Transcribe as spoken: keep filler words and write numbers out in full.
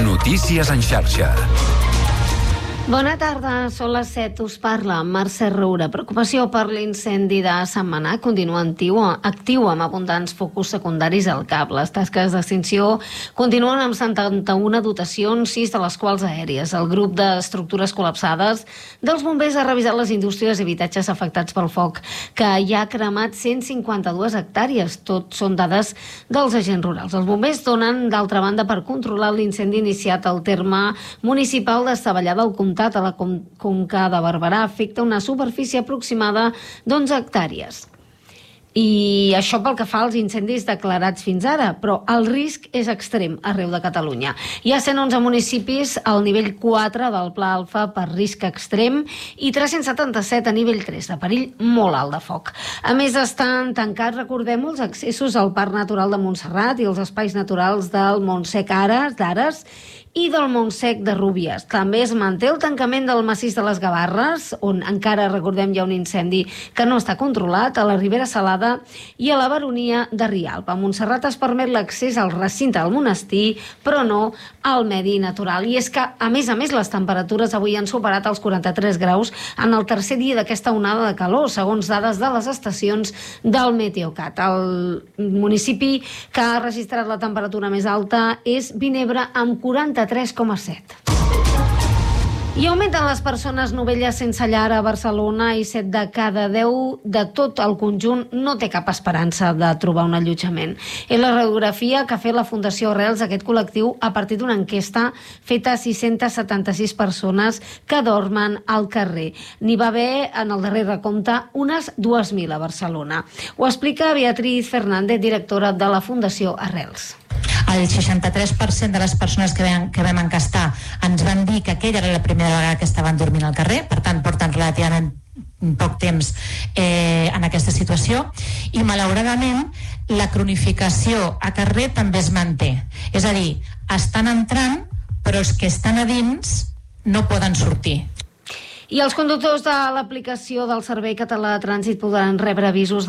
Notícies en xarxa. Bona tarda, són les set, us parla Mercè Roura. Preocupació per l'incendi de Sentmenat continua actiu, actiu amb abundants focus secundaris al cap. Les tasques d'extinció continuen amb setanta-una dotacions, sis de les quals aèries. El grup d'estructures col·lapsades dels bombers ha revisat les indústries i habitatges afectats pel foc, que ja ha cremat cent cinquanta-dues hectàrees. Tot són dades dels agents rurals. Els bombers donen, d'altra banda, per controlar l'incendi iniciat al terme municipal d'Estavallà del Comtat a la Conca de Barberà, afecta una superfície aproximada d'onze hectàrees. I això pel que fa als incendis declarats fins ara, però el risc és extrem arreu de Catalunya. Hi ha cent onze municipis al nivell quatre del Pla Alfa per risc extrem i tres-cents setanta-set a nivell tres, de perill molt alt de foc. A més, estan tancats, recordem-ho, els accessos al Parc Natural de Montserrat i els espais naturals del Montsec d'Ares i del Montsec de Rúbies. També es manté el tancament del massís de les Gavarres, on encara, recordem, hi ha un incendi que no està controlat, a la Ribera Salada i a la Baronia de Rialp. A Montserrat es permet l'accés al recinte del monestir, però no al medi natural. I és que, a més a més, les temperatures avui han superat els quaranta-tres graus en el tercer dia d'aquesta onada de calor, segons dades de les estacions del Meteocat. El municipi que ha registrat la temperatura més alta és Vinebre, amb quaranta-tres coma set. I augmenten les persones novelles sense llar a Barcelona i set de cada deu de tot el conjunt no té cap esperança de trobar un allotjament. És la radiografia que ha fet la Fundació Arrels d'aquest col·lectiu a partir d'una enquesta feta a sis-centes setanta-sis persones que dormen al carrer. N'hi va haver, en el darrer recompte, unes dues mil a Barcelona. Ho explica Beatriz Fernández, directora de la Fundació Arrels. El seixanta-tres per cent de les persones que vam, que vam encastar ens van dir que aquella era la primera vegada que estaven dormint al carrer, per tant porten relativament poc temps eh, en aquesta situació, i malauradament la cronificació a carrer també es manté. És a dir, estan entrant, però els que estan a dins no poden sortir. I els conductors de l'aplicació del Servei Català de Trànsit podran rebre avisos